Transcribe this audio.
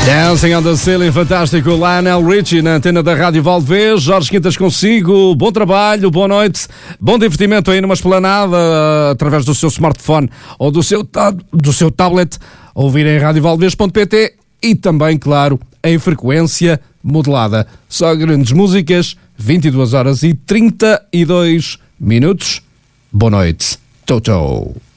Dancing on the Ceiling, fantástico. Lionel Richie na antena da Rádio Valdevez. Jorge Quintas consigo. Bom trabalho, boa noite. Bom divertimento aí numa esplanada, através do seu smartphone ou do seu tablet. Ouvir em radiovaldevez.pt e também, claro, em frequência modulada. Só grandes músicas, 22 horas e 32 minutos. Boa noite. Tchau, tchau.